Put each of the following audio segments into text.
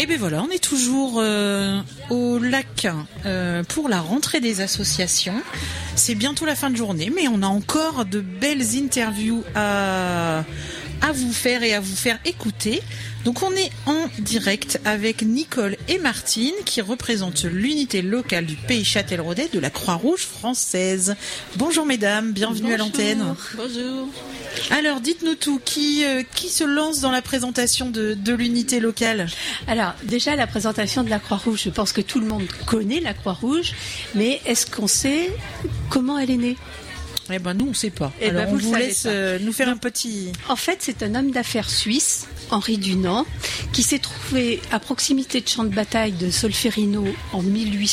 Et bien voilà, on est toujours au lac pour la rentrée des associations. C'est bientôt la fin de journée, mais on a encore de belles interviews à vous faire et à vous faire écouter. Donc on est en direct avec Nicole et Martine qui représentent l'unité locale du Pays Châtelleraudais de la Croix-Rouge française. Bonjour mesdames, bienvenue à l'antenne. Bonjour. Alors dites-nous tout, qui se lance dans la présentation de l'unité locale ? Alors déjà la présentation de la Croix-Rouge, je pense que tout le monde connaît la Croix-Rouge, mais est-ce qu'on sait comment elle est née ? Eh ben nous on sait pas. Alors on vous laisse nous faire un petit... En fait c'est un homme d'affaires suisse, Henri Dunant, qui s'est trouvé à proximité de champ de bataille de Solferino en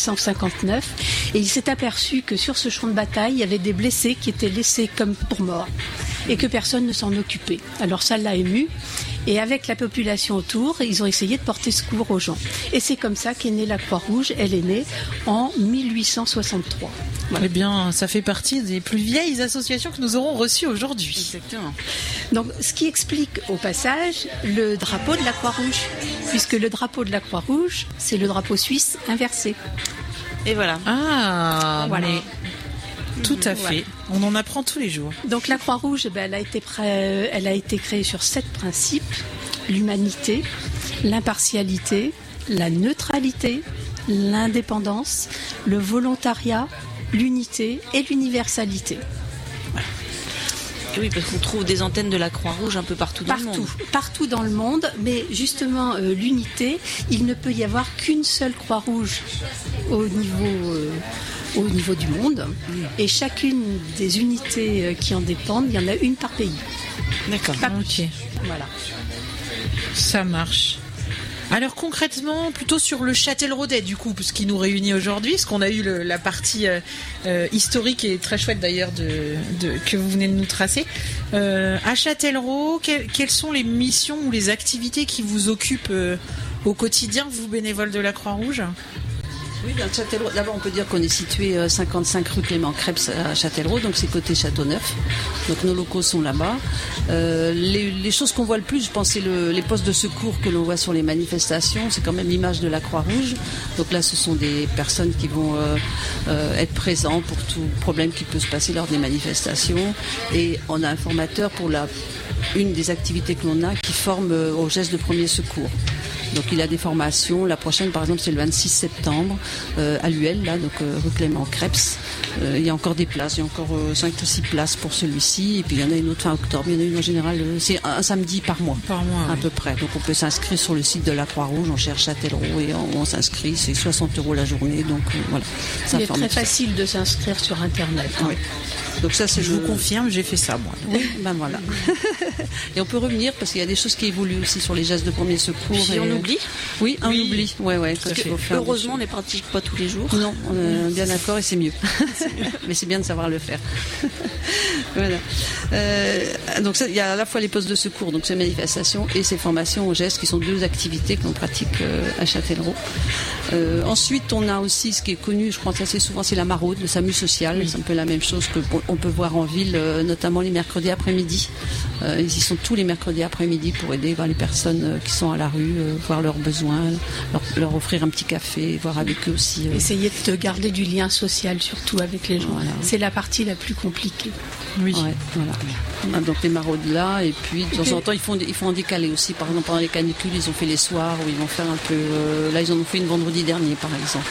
1859 et il s'est aperçu que sur ce champ de bataille il y avait des blessés qui étaient laissés comme pour morts et que personne ne s'en occupait. Alors ça l'a ému et avec la population autour, ils ont essayé de porter secours aux gens. Et c'est comme ça qu'est née la Croix-Rouge. Elle est née en 1863. Voilà. Eh bien, ça fait partie des plus vieilles associations que nous aurons reçues aujourd'hui. Exactement. Donc, ce qui explique au passage le drapeau de la Croix-Rouge, puisque le drapeau de la Croix-Rouge, c'est le drapeau suisse inversé. Et voilà. Ah, voilà. Mais... Tout à fait. On en apprend tous les jours. Donc la Croix-Rouge, elle a été créée sur 7 principes. L'humanité, l'impartialité, la neutralité, l'indépendance, le volontariat, l'unité et l'universalité. Voilà. Et oui, parce qu'on trouve des antennes de la Croix-Rouge un peu partout dans le monde. Partout dans le monde, mais justement l'unité, il ne peut y avoir qu'une seule Croix-Rouge au niveau du monde. Et chacune des unités qui en dépendent, il y en a une par pays. D'accord, ok. Voilà. Ça marche. Alors concrètement, plutôt sur le Châtelleraudais du coup, ce qui nous réunit aujourd'hui, parce qu'on a eu la partie historique et très chouette d'ailleurs que vous venez de nous tracer. À Châtellerault, quelles sont les missions ou les activités qui vous occupent au quotidien, vous bénévoles de la Croix-Rouge ? Oui, dans Châtellerault, d'abord on peut dire qu'on est situé 55 rue Clément Krebs à Châtellerault, donc c'est côté Châteauneuf. Donc nos locaux sont là-bas. Les choses qu'on voit le plus, je pense, c'est les postes de secours que l'on voit sur les manifestations. C'est quand même l'image de la Croix-Rouge. Donc là, ce sont des personnes qui vont être présentes pour tout problème qui peut se passer lors des manifestations. Et on a un formateur pour une des activités que l'on a qui forme aux gestes de premier secours. Donc il a des formations. La prochaine, par exemple, c'est le 26 septembre à l'UL, là, donc rue Clément Krebs. Il y a encore des places, il y a encore 5 ou 6 places pour celui-ci. Et puis il y en a une autre fin octobre. Il y en a une en général, c'est un samedi par mois. À peu près. Donc on peut s'inscrire sur le site de la Croix-Rouge, on cherche Châtellerault et on s'inscrit. C'est 60 € la journée. Donc voilà. Il est très facile de s'inscrire sur Internet. Oui. Donc ça, je vous confirme, j'ai fait ça moi. Oui, ben voilà. Et on peut revenir parce qu'il y a des choses qui évoluent aussi sur les gestes de premier secours. Si on oublie. Oui, on oublie. Ouais. Parce que heureusement, on ne les pratique pas tous les jours. Non, on est bien d'accord et c'est mieux. Mais c'est bien de savoir le faire. Voilà. Donc ça, il y a à la fois les postes de secours, donc ces manifestations, et ces formations aux gestes qui sont 2 activités que l'on pratique à Châtellerault. Ensuite, on a aussi ce qui est connu, je crois que assez souvent, c'est la maraude, le SAMU social. Oui. C'est un peu la même chose qu'on peut voir en ville, notamment les mercredis après-midi. Ils y sont tous les mercredis après-midi pour aider les personnes qui sont à la rue, voir leurs besoins, leur offrir un petit café, voir avec eux aussi. Essayer de garder du lien social, surtout avec les gens. Voilà. C'est la partie la plus compliquée. Oui. Ouais, voilà. Donc les maraudes là, et puis de temps en temps ils font en décalé aussi. Par exemple pendant les canicules, ils ont fait les soirs où ils vont faire un peu. Là ils en ont fait une vendredi dernier par exemple.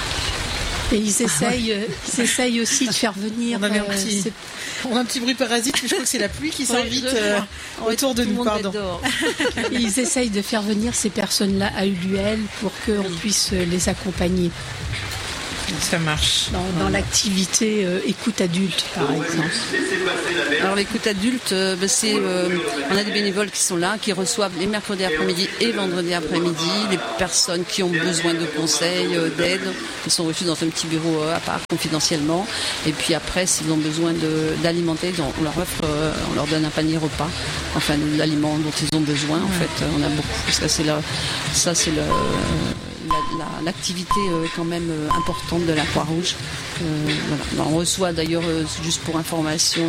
Et ils essayent aussi de faire venir. On a un petit bruit parasite, mais je crois que c'est la pluie qui s'invite autour de nous. Pardon. Et ils essayent de faire venir ces personnes-là à ULUL pour qu'on puisse les accompagner. Ça marche. Dans l'activité écoute adulte, par exemple. Alors l'écoute adulte, on a des bénévoles qui sont là, qui reçoivent les mercredis après-midi et vendredis après-midi les personnes qui ont besoin de conseils, d'aide. Ils sont reçus dans un petit bureau à part, confidentiellement. Et puis après, s'ils ont besoin d'alimenter, on leur donne un panier repas, enfin l'aliment dont ils ont besoin. En fait, on a beaucoup. Ça c'est la l'activité quand même importante de la Croix-Rouge. Voilà. On reçoit d'ailleurs, juste pour information,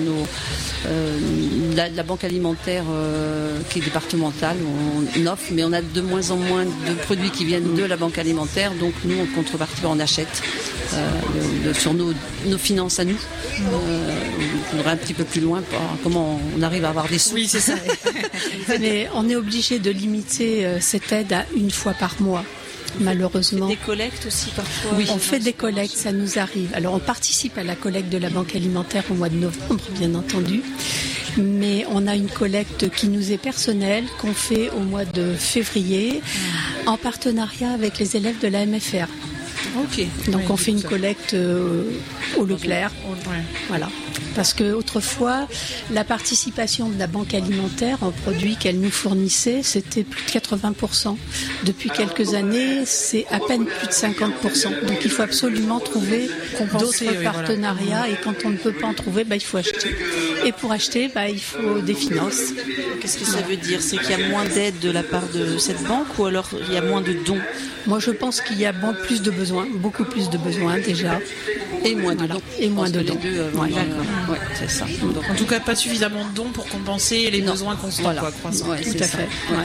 la banque alimentaire qui est départementale, on offre, mais on a de moins en moins de produits qui viennent de la banque alimentaire, donc nous en contrepartie on achète sur nos finances à nous. On voudrait un petit peu plus loin, comment on arrive à avoir des sous. Oui, c'est ça. Mais on est obligé de limiter cette aide à une fois par mois. Malheureusement. Des collectes aussi parfois. Oui, on fait des collectes, ça nous arrive. Alors on participe à la collecte de la banque alimentaire au mois de novembre, bien entendu. Mais on a une collecte qui nous est personnelle, qu'on fait au mois de février, en partenariat avec les élèves de la MFR. Ok. Donc on fait une collecte au Leclerc. Voilà. Parce que autrefois, la participation de la banque alimentaire en produits qu'elle nous fournissait, c'était plus de 80%. Depuis quelques années, c'est à peine plus de 50%. Donc il faut absolument trouver d'autres partenariats. Et quand on ne peut pas en trouver, il faut acheter. Et pour acheter, il faut des finances. Qu'est-ce que ça veut dire? C'est qu'il y a moins d'aide de la part de cette banque ou alors il y a moins de dons? Moi, je pense qu'il y a plus de besoins, beaucoup plus de besoins déjà. Et moins de dons. Et moins de dons. D'accord. Ouais, c'est ça. Donc, en tout cas, pas suffisamment de dons pour compenser les besoins constants. Voilà. Croissants. Ouais, tout à fait. Voilà.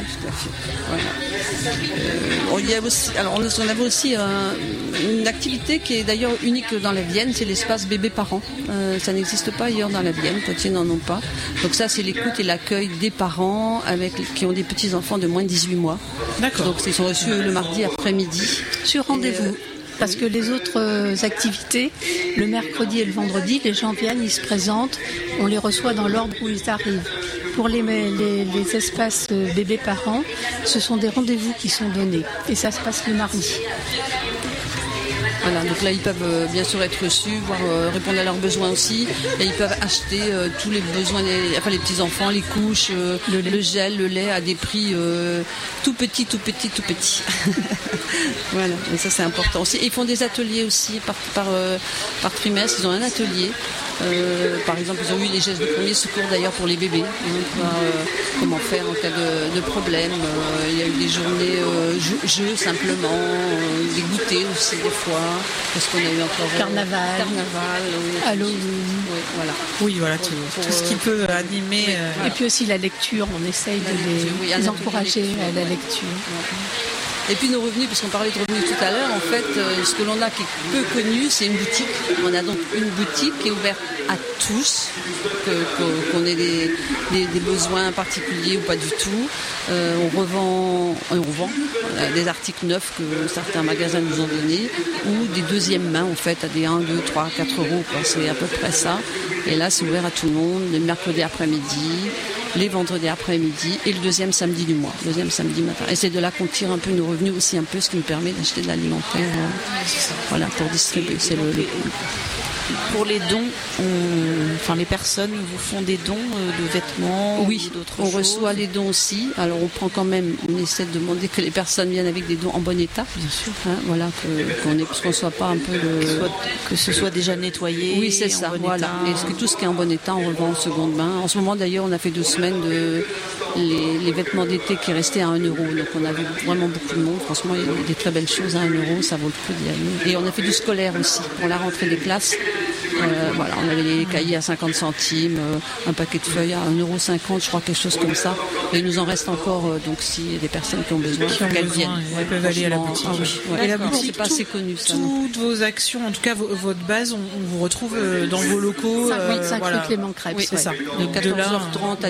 Il y a aussi, alors on avait aussi une activité qui est d'ailleurs unique dans la Vienne, c'est l'espace bébé-parents. Ça n'existe pas ailleurs dans la Vienne, Poitiers n'en ont pas. Donc ça, c'est l'écoute et l'accueil des parents qui ont des petits-enfants de moins de 18 mois. D'accord. Donc ils sont reçus le mardi après-midi. Sur rendez-vous. Parce que les autres activités, le mercredi et le vendredi, les gens viennent, ils se présentent, on les reçoit dans l'ordre où ils arrivent. Pour les espaces bébés-parents, ce sont des rendez-vous qui sont donnés. Et ça se passe le mardi. Voilà, donc là ils peuvent bien sûr être reçus, répondre à leurs besoins aussi, et ils peuvent acheter tous les besoins, les petits-enfants, les couches, le gel, le lait à des prix tout petits. Voilà, et ça c'est important aussi. Et ils font des ateliers aussi par trimestre, ils ont un atelier. Par exemple, ils ont eu les gestes de premier secours d'ailleurs pour les bébés, comment faire en cas de problème. Il y a eu des journées jeux simplement, des goûters aussi des fois, parce qu'on a eu encore carnaval, Halloween. Oui, voilà, tout ce qui peut animer. Et puis aussi la lecture, on essaye de les encourager à la lecture. Et puis nos revenus, puisqu'on parlait de revenus tout à l'heure, en fait, ce que l'on a qui est peu connu, c'est une boutique. On a donc une boutique qui est ouverte à tous, qu'on ait des besoins particuliers ou pas du tout. On revend des articles neufs que certains magasins nous ont donnés, ou des deuxièmes mains, en fait, à des 1, 2, 3, 4 euros, quoi. C'est à peu près ça. Et là, c'est ouvert à tout le monde, le mercredi après-midi, les vendredis après-midi et le deuxième samedi du mois, deuxième samedi matin. Et c'est de là qu'on tire un peu nos revenus aussi, un peu ce qui nous permet d'acheter de l'alimentaire, voilà, pour distribuer. C'est le Pour les dons, les personnes vous font des dons de vêtements ou d'autres choses. On reçoit les dons aussi. Alors on essaie de demander que les personnes viennent avec des dons en bon état. Bien sûr. Voilà, parce qu'on soit pas un peu que ce soit déjà nettoyé. Oui, c'est ça. Voilà. Et tout ce qui est en bon état, on revend en seconde main. En ce moment d'ailleurs, on a fait 2 semaines les vêtements d'été qui restaient à 1 euro. Donc on a vu vraiment beaucoup de monde. Franchement, il y a des très belles choses à 1 euro, ça vaut le coup d'y aller. Et on a fait du scolaire aussi pour la rentrée des classes. On avait les cahiers à 50 centimes, un paquet de feuilles à 1,50 €, je crois, quelque chose comme ça. Et il nous en reste encore, donc s'il y a des personnes qui ont besoin, qu'elles viennent. Elles peuvent aller à la boutique. Et la boutique, c'est pas assez connu, ça. Toutes vos actions, en tout cas votre base, on vous retrouve dans vos locaux. 5 rue Clément Krebs. Oui, c'est ça. De 14h30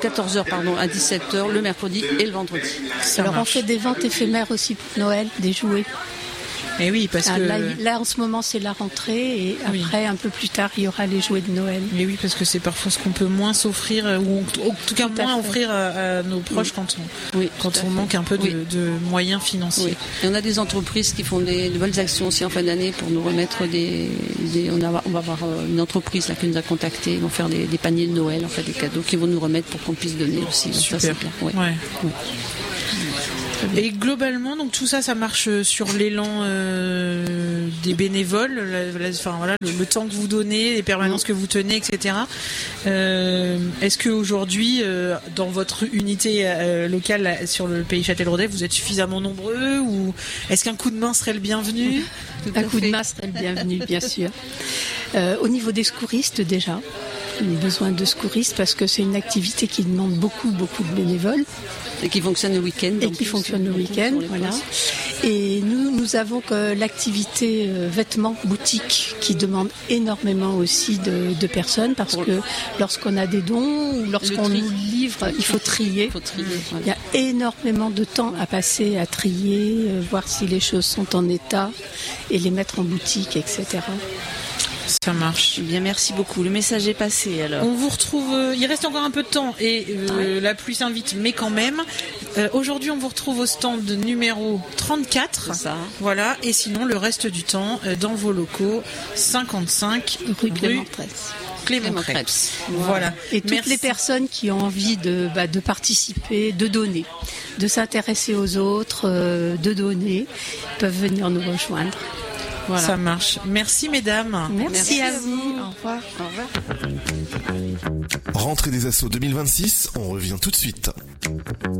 à 17h le mercredi et le vendredi. Alors on fait des ventes éphémères aussi pour Noël, des jouets. Et oui, parce que là, en ce moment, c'est la rentrée et après, un peu plus tard, il y aura les jouets de Noël. Et oui, parce que c'est parfois ce qu'on peut moins s'offrir, ou en tout cas moins offrir à nos proches quand on manque un peu de moyens financiers. Oui. Et on a des entreprises qui font de bonnes actions aussi en fin d'année pour nous remettre on va avoir une entreprise là qui nous a contactés, ils vont faire des paniers de Noël, en fait, des cadeaux qu'ils vont nous remettre pour qu'on puisse donner aussi. Super. Ça, c'est bien. Ouais. Très bien. Et globalement, donc tout ça, ça marche sur l'élan des bénévoles, le temps que vous donnez, les permanences que vous tenez, etc. Est-ce que aujourd'hui, dans votre unité locale sur le pays Châtelleraudais, vous êtes suffisamment nombreux, ou est-ce qu'un coup de main serait le bienvenu? Un coup de main serait le bienvenu, bien sûr. Au niveau des secouristes, déjà, on a besoin de secouristes parce que c'est une activité qui demande beaucoup de bénévoles. Et qui fonctionne le week-end. Voilà. Et nous avons que l'activité vêtements boutique qui demande énormément aussi de personnes parce que lorsqu'on a des dons ou lorsqu'on nous livre, il faut trier. Voilà. Il y a énormément de temps à passer à trier, voir si les choses sont en état et les mettre en boutique, etc. Ça marche. Bien, merci beaucoup. Le message est passé alors. On vous retrouve. Il reste encore un peu de temps et la pluie s'invite, mais quand même. Aujourd'hui, on vous retrouve au stand numéro 34. C'est ça. Voilà. Et sinon, le reste du temps dans vos locaux, 55 Rue Clément Krebs. Voilà. Et toutes les personnes qui ont envie de participer, de donner, de s'intéresser aux autres, de donner, peuvent venir nous rejoindre. Voilà. Ça marche. Merci mesdames. Merci à vous. Au revoir. Au revoir. Rentrée des Assos 2026, on revient tout de suite.